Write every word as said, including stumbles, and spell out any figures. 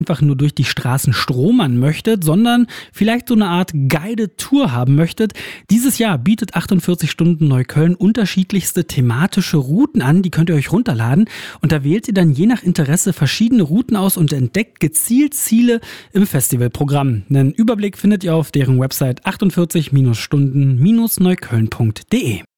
einfach nur durch die Straßen stromern möchtet, sondern vielleicht so eine Art Guided Tour haben möchtet. Dieses Jahr bietet achtundvierzig Stunden Neukölln unterschiedlichste thematische Routen an, die könnt ihr euch runterladen und da wählt ihr dann je nach Interesse verschiedene Routen aus und entdeckt gezielt Ziele im Festivalprogramm. Einen Überblick findet ihr auf deren Website achtundvierzig Stunden Neukölln punkt de.